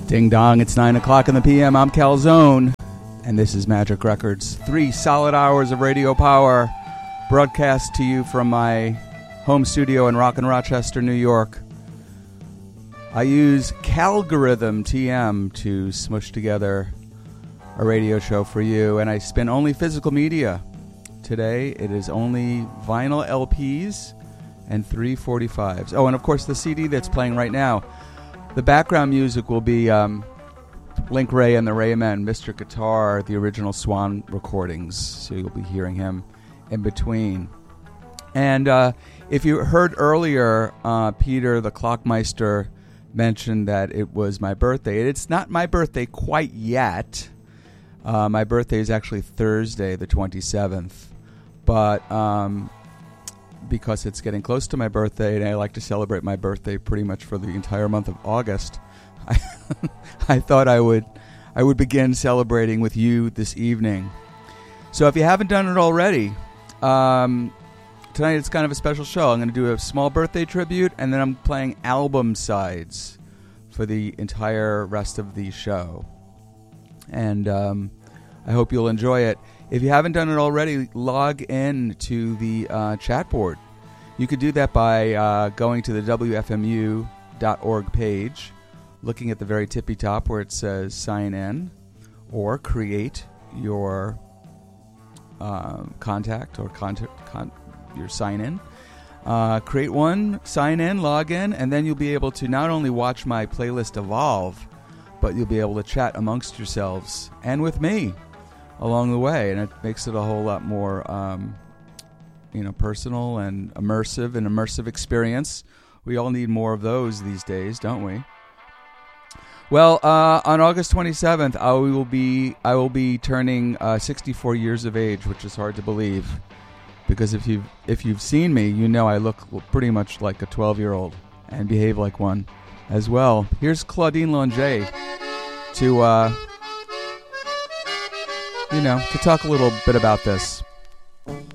Ding dong, it's 9 o'clock in the p.m. I'm Calzone, and this is Magic Records. 3 solid hours of radio power broadcast to you from my home studio in Rockin' Rochester, New York. I use Calgorithm TM to smush together a radio show for you, and I spin only physical media. Today, it is only vinyl LPs and 345s. Oh, and of course, the CD that's playing right now. The background music will be Link Wray and the Raymen, Mr. Guitar, the original Swan recordings. So you'll be hearing him in between. And if you heard earlier, Peter the Clockmeister mentioned that it was my birthday. It's not my birthday quite yet. My birthday is actually Thursday, the 27th. But because it's getting close to my birthday, and I like to celebrate my birthday pretty much for the entire month of August, I thought I would begin celebrating with you this evening. So if you haven't done it already, tonight it's kind of a special show. I'm going to do a small birthday tribute, and then I'm playing album sides for the entire rest of the show. And I hope you'll enjoy it. If you haven't done it already, log in to the chat board. You could do that by going to the WFMU.org page, looking at the very tippy top where it says sign in, or create your contact or your sign in. Create one, sign in, log in, and then you'll be able to not only watch my playlist evolve, but you'll be able to chat amongst yourselves and with me along the way, and it makes it a whole lot more personal and immersive experience. We all need more of those these days, don't we? Well, on August 27th, I will be turning 64 years of age, which is hard to believe, because if you've seen me, you know I look pretty much like a 12-year-old and behave like one as well. Here's Claudine Longet to to talk a little bit about this.